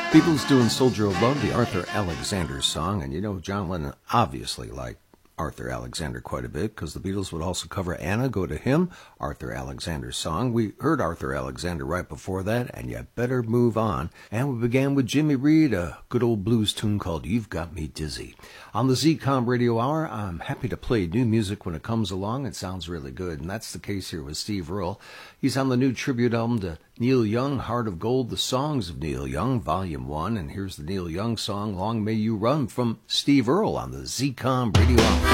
Beatles doing Soldier of Love, the Arthur Alexander song. And you know, John Lennon obviously liked Arthur Alexander quite a bit because the Beatles would also cover Anna, Go to Him, Arthur Alexander's song. We heard Arthur Alexander right before that, and You Better Move On. And we began with Jimmy Reed, a good old blues tune called You've Got Me Dizzy. On the ZCOM Radio Hour, I'm happy to play new music when it comes along. It sounds really good, and that's the case here with Steve Earle. He's on the new tribute album to Neil Young, Heart of Gold, The Songs of Neil Young, Volume 1. And here's the Neil Young song, Long May You Run, from Steve Earle on the ZCOM Radio Hour.